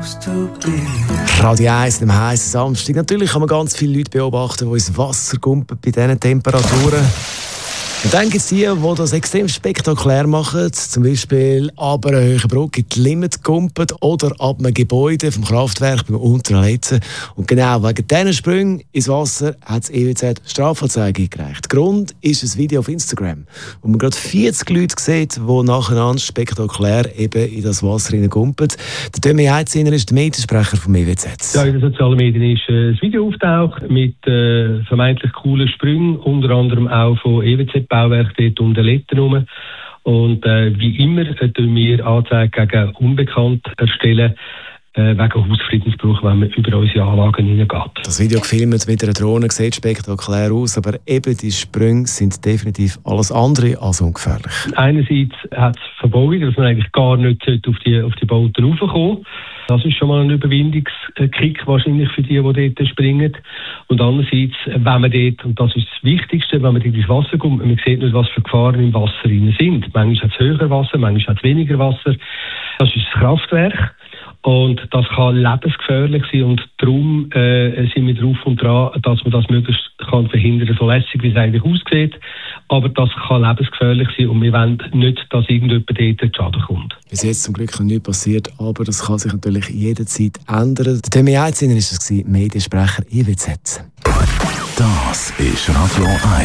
Radio 1 am heißen Samstag. Natürlich kann man ganz viele Leute beobachten, die ins Wasser gumpen bei diesen Temperaturen. Und dann gibt es die das extrem spektakulär machen, zum Beispiel ab einer hohen Brücke in die Limit gumpen oder ab einem Gebäude vom Kraftwerk beim unteren Letzen. Und genau wegen diesen Sprüngen ins Wasser hat das EWZ Strafanzeige eingereicht. Grund ist ein Video auf Instagram, wo man gerade 40 Leute sieht, die nacheinander spektakulär eben in das Wasser hineingumpen. Der Tömi Heitziner ist der Mediensprecher vom EWZ. Ja, in den sozialen Medien ist ein Video auftaucht mit vermeintlich coolen Sprüngen, unter anderem auch von EWZ-Bauwerk dort um den Letten herum. Und wie immer tun wir Anzeigen gegen Unbekannt erstellen, wegen Hausfriedensbruch, wenn man über unsere Anlagen hineingeht. Das Video gefilmt mit einer Drohne sieht spektakulär aus, aber eben die Sprünge sind definitiv alles andere als ungefährlich. Einerseits hat es Verbot, dass man eigentlich gar nicht auf die Bauten raufkommen. Das ist schon mal ein Überwindungskick wahrscheinlich für die dort springen. Und andererseits, wenn man dort, und das ist das Wichtigste, wenn man dort ins Wasser kommt, man sieht nicht, was für Gefahren im Wasser drin sind. Manchmal hat es höher Wasser, manchmal hat es weniger Wasser. Das ist das Kraftwerk. Und das kann lebensgefährlich sein und darum sind wir drauf und dran, dass man das möglichst kann verhindern, so lässig wie es eigentlich aussieht. Aber das kann lebensgefährlich sein und wir wollen nicht, dass irgendjemand dort Schaden kommt. Bis jetzt zum Glück noch nichts passiert, aber das kann sich natürlich jederzeit ändern. Der Tömi Heitziner war es, Mediensprecher EWZ. Das ist Radio 1.